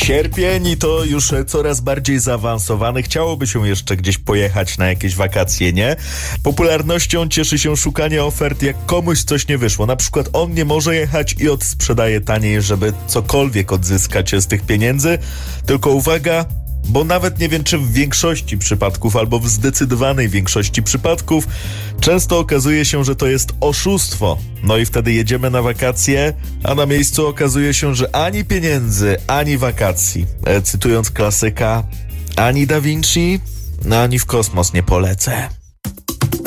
Sierpień i to już coraz bardziej zaawansowany. Chciałoby się jeszcze gdzieś pojechać na jakieś wakacje, nie? Popularnością cieszy się szukanie ofert, jak komuś coś nie wyszło. Na przykład on nie może jechać i odsprzedaje taniej, żeby cokolwiek odzyskać z tych pieniędzy. Tylko uwaga, bo nawet nie wiem, czy w większości przypadków, albo w zdecydowanej większości przypadków często okazuje się, że to jest oszustwo. No i wtedy jedziemy na wakacje, a na miejscu okazuje się, że ani pieniędzy, ani wakacji. Cytując klasyka, ani Da Vinci, ani w kosmos nie polecę.